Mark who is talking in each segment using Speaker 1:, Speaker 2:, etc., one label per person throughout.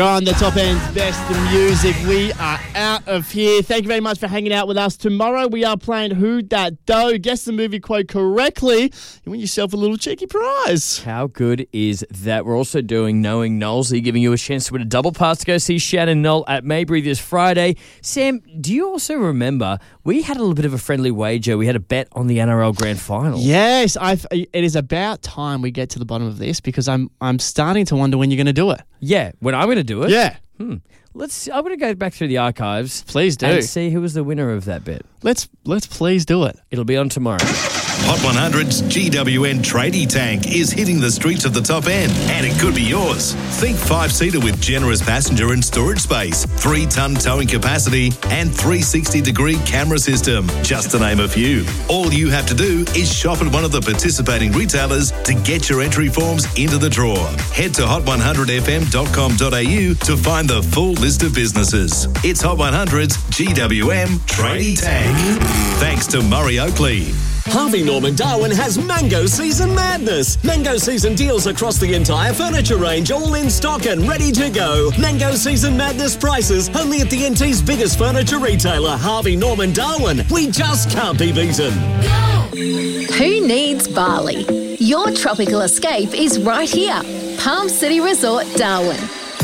Speaker 1: On the Top End's Best music, we are out of here. Thank you very much for hanging out with us. Tomorrow we are playing Who Dat Do. Guess the movie quote correctly, you win yourself a little cheeky prize.
Speaker 2: How good is that? We're also doing Knowing Knowlesy, giving you a chance to win a double pass to go see Shannon Knoll at Maybury this Friday. Sam, do you also remember we had a little bit of a friendly wager? We had a bet on the NRL Grand Final.
Speaker 1: Yes, it is about time we get to the bottom of this because I'm starting to wonder when you're going to do it.
Speaker 2: Yeah, when I'm going to do it?
Speaker 1: Yeah.
Speaker 2: I'm going to go back through the archives.
Speaker 1: Please do.
Speaker 2: And see who was the winner of that bet.
Speaker 1: Let's please do it.
Speaker 2: It'll be on tomorrow.
Speaker 3: Hot 100's GWN Tradie Tank is hitting the streets of the Top End, and it could be yours. Think 5-seater with generous passenger and storage space, 3-ton towing capacity, and 360-degree camera system, just to name a few. All you have to do is shop at one of the participating retailers to get your entry forms into the draw. Head to hot100fm.com.au to find the full list of businesses. It's Hot 100's GWM Tradie Tank. Thanks to Murray Oakley.
Speaker 4: Harvey Norman Darwin has Mango Season Madness. Mango Season deals across the entire furniture range, all in stock and ready to go. Mango Season Madness prices only at the NT's biggest furniture retailer, Harvey Norman Darwin. We just can't be beaten.
Speaker 5: Who needs Bali? Your tropical escape is right here. Palm City Resort, Darwin.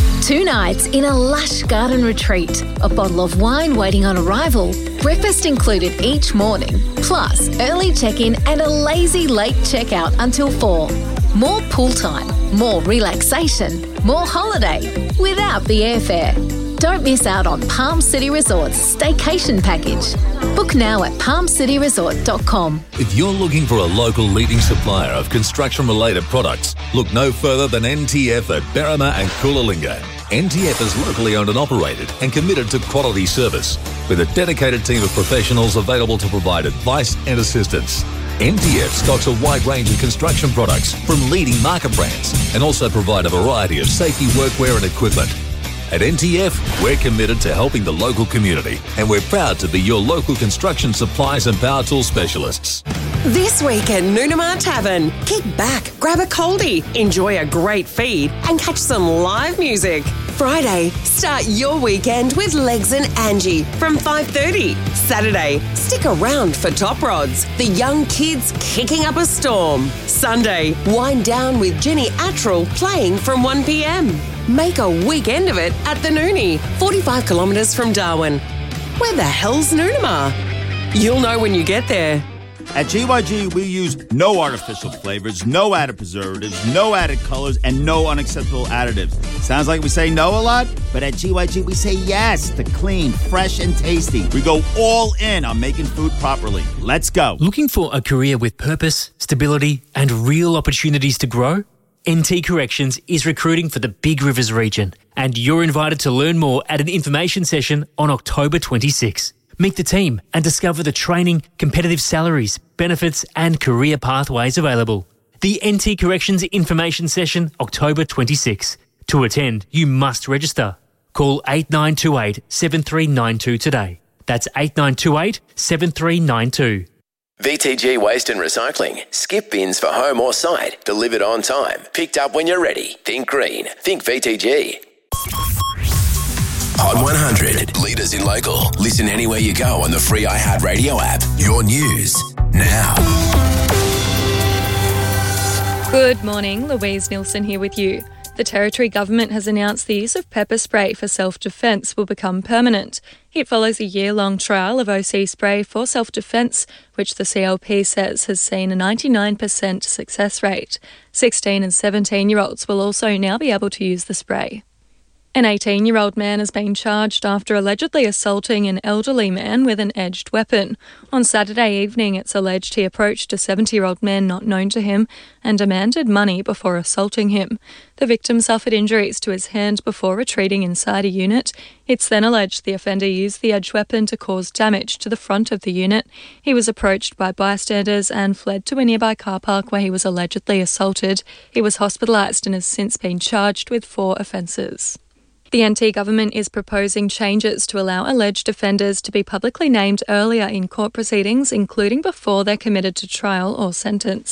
Speaker 5: 2 nights in a lush garden retreat, a bottle of wine waiting on arrival, breakfast included each morning, plus early check-in and a lazy late checkout until 4. More pool time, more relaxation, more holiday without the airfare. Don't miss out on Palm City Resort's staycation package. Book now at palmcityresort.com.
Speaker 6: If you're looking for a local leading supplier of construction-related products, look no further than NTF at Berrima and Coolalingga. NTF is locally owned and operated and committed to quality service, with a dedicated team of professionals available to provide advice and assistance. NTF stocks a wide range of construction products from leading market brands and also provide a variety of safety workwear and equipment. At NTF, we're committed to helping the local community, and we're proud to be your local construction supplies and power tool specialists.
Speaker 7: This week at Noonamar Tavern, kick back, grab a coldie, enjoy a great feed, and catch some live music. Friday, start your weekend with Legs and Angie from 5:30. Saturday, stick around for Top Rods, the young kids kicking up a storm. Sunday, wind down with Jenny Attrell playing from 1 p.m. Make a weekend of it at the Noonie, 45 kilometres from Darwin. Where the hell's Noonamar? You'll know when you get there.
Speaker 8: At GYG, we use no artificial flavors, no added preservatives, no added colors, and no unacceptable additives. Sounds like we say no a lot, but at GYG, we say yes to clean, fresh, and tasty. We go all in on making food properly. Let's go.
Speaker 9: Looking for a career with purpose, stability, and real opportunities to grow? NT Corrections is recruiting for the Big Rivers region, and you're invited to learn more at an information session on October 26. Meet the team and discover the training, competitive salaries, benefits and career pathways available. The NT Corrections information session, October 26. To attend, you must register. Call 8928 7392 today. That's 8928 7392.
Speaker 10: VTG Waste and Recycling. Skip bins for home or site. Delivered on time. Picked up when you're ready. Think green. Think VTG. Hot 100. Leaders in local. Listen anywhere you go on the free iHeartRadio app. Your news now.
Speaker 11: Good morning. Louise Nilsson here with you. The Territory Government has announced the use of pepper spray for self-defence will become permanent. It follows a year-long trial of OC spray for self-defence, which the CLP says has seen a 99% success rate. 16 and 17-year-olds will also now be able to use the spray. An 18-year-old man has been charged after allegedly assaulting an elderly man with an edged weapon. On Saturday evening, it's alleged he approached a 70-year-old man not known to him and demanded money before assaulting him. The victim suffered injuries to his hand before retreating inside a unit. It's then alleged the offender used the edged weapon to cause damage to the front of the unit. He was approached by bystanders and fled to a nearby car park where he was allegedly assaulted. He was hospitalised and has since been charged with 4 offences. The NT Government is proposing changes to allow alleged offenders to be publicly named earlier in court proceedings, including before they're committed to trial or sentenced.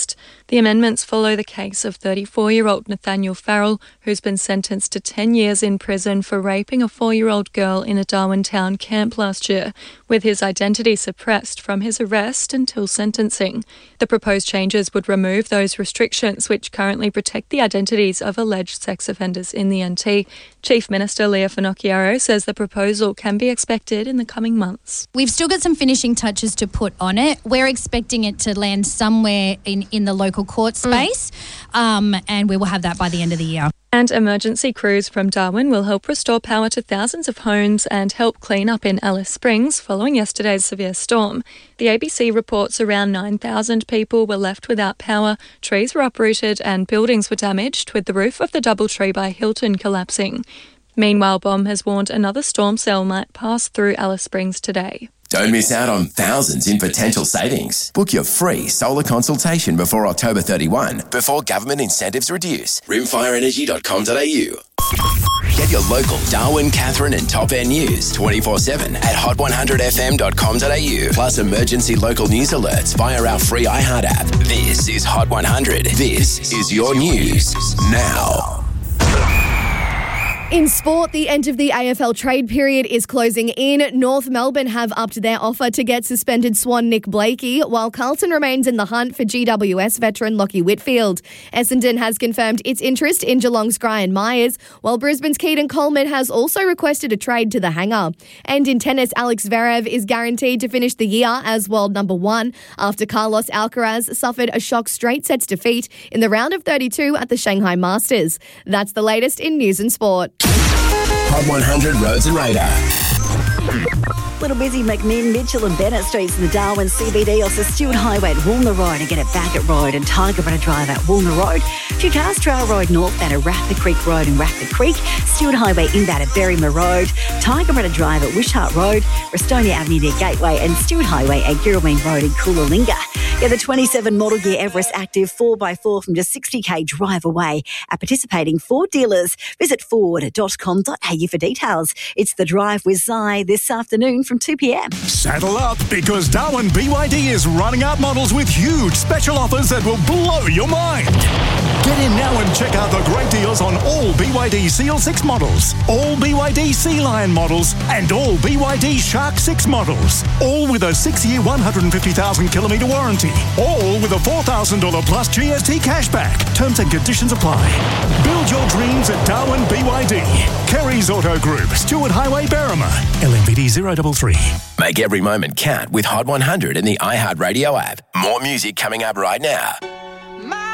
Speaker 11: The amendments follow the case of 34-year-old Nathaniel Farrell, who's been sentenced to 10 years in prison for raping a 4-year-old girl in a Darwin town camp last year, with his identity suppressed from his arrest until sentencing. The proposed changes would remove those restrictions which currently protect the identities of alleged sex offenders in the NT. Chief Minister Leah Finocchiaro says the proposal can be expected in the coming months.
Speaker 12: We've still got some finishing touches to put on it. We're expecting it to land somewhere in the local court space, and we will have that by the end of the year.
Speaker 11: And emergency crews from Darwin will help restore power to thousands of homes and help clean up in Alice Springs following yesterday's severe storm. The ABC reports around 9,000 people were left without power, trees were uprooted and buildings were damaged, with the roof of the Doubletree by Hilton collapsing. Meanwhile, BOM has warned another storm cell might pass through Alice Springs today.
Speaker 10: Don't miss out on thousands in potential savings. Book your free solar consultation before October 31, before government incentives reduce. rimfireenergy.com.au. Get your local Darwin, Catherine and Top End news 24/7 at hot100fm.com.au. Plus emergency local news alerts via our free iHeart app. This is Hot 100. This is your news now.
Speaker 13: In sport, the end of the AFL trade period is closing in. North Melbourne have upped their offer to get suspended Swan Nick Blakey, while Carlton remains in the hunt for GWS veteran Lockie Whitfield. Essendon has confirmed its interest in Geelong's Gryan Myers, while Brisbane's Keaton Coleman has also requested a trade to the Hangar. And in tennis, Alex Zverev is guaranteed to finish the year as world number 1 after Carlos Alcaraz suffered a shock straight sets defeat in the round of 32 at the Shanghai Masters. That's the latest in news and sport.
Speaker 10: Hot 100 Roads and Radar.
Speaker 14: Little busy McMinn, Mitchell and Bennett Streets in the Darwin CBD, also Stewart Highway at Woolner Road and get it back at Road and Tigerberta Drive at Woolner Road. Few cars, Trail Road North at Rathby Creek Road and Rathby Creek, Stewart Highway inbound at Berrymer Road, Tigerberta Drive at Wishart Road, Restonia Avenue near Gateway and Stewart Highway at Girraween Road in Coolalingga. Get the 27 model year Everest Active 4x4 from just 60k drive away at participating Ford dealers. Visit ford.com.au for details. It's The Drive with Zai this afternoon from 2 p.m.
Speaker 15: Saddle up because Darwin BYD is running out models with huge special offers that will blow your mind. Get in now and check out the great deals on all BYD Seal 6 models, all BYD Sea Lion models, and all BYD Shark 6 models. All with a 6-year, 150,000-kilometre warranty. All with a $4,000 plus GST cashback. Terms and conditions apply. Build your dreams at Darwin BYD. Kerry's Auto Group, Stewart Highway, Berrima. LMPD 033.
Speaker 10: Make every moment count with Hot 100 in the iHeartRadio app. More music coming up right now.